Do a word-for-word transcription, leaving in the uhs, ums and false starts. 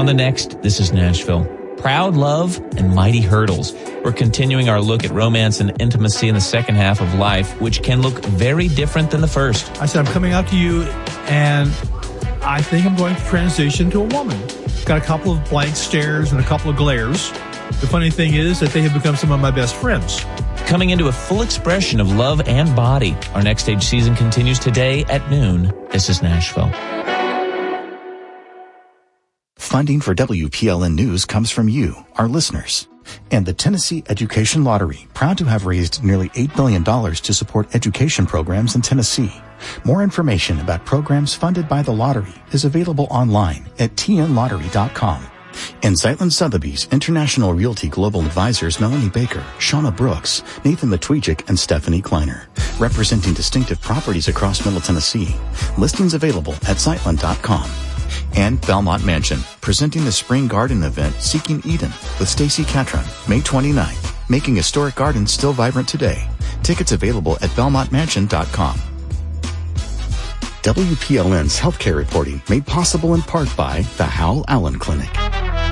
On the next, This is Nashville. Proud Love and Mighty Hurdles. We're continuing our look at romance and intimacy in the second half of life, which can look very different than the first. I said, I'm coming out to you, and I think I'm going to transition to a woman. Got a couple of blank stares and a couple of glares. The funny thing is that they have become some of my best friends. Coming into a full expression of love and body. Our Next Stage season continues today at noon. This is Nashville. Funding for W P L N News comes from you, our listeners. And the Tennessee Education Lottery, proud to have raised nearly eight billion dollars to support education programs in Tennessee. More information about programs funded by the lottery is available online at t n lottery dot com. And Zeitlin Sotheby's International Realty Global Advisors Melanie Baker, Shauna Brooks, Nathan Matwijik, and Stephanie Kleiner, representing distinctive properties across Middle Tennessee. Listings available at zeitlin dot com. And Belmont Mansion, presenting the Spring Garden event Seeking Eden with Stacy Catron, May twenty-ninth, making historic gardens still vibrant today. Tickets available at belmont mansion dot com. W P L N's healthcare reporting made possible in part by the Howell Allen Clinic.